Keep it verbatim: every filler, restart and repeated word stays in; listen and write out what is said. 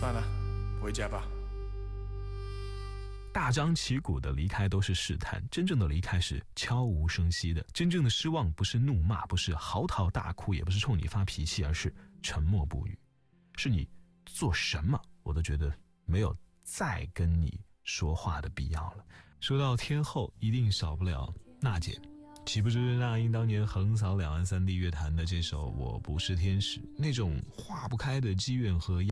算了，回家吧。 大张旗鼓的离开都是试探，真正的离开是悄无声息的。真正的失望不是怒骂，不是嚎啕大哭，也不是冲你发脾气，而是沉默不语。是你做什么我都觉得没有再跟你说话的必要了。说到天后，一定少不了娜姐。岂不知那英当年横扫两岸三地乐坛的这首《我不是天使》，那种化不开的积怨和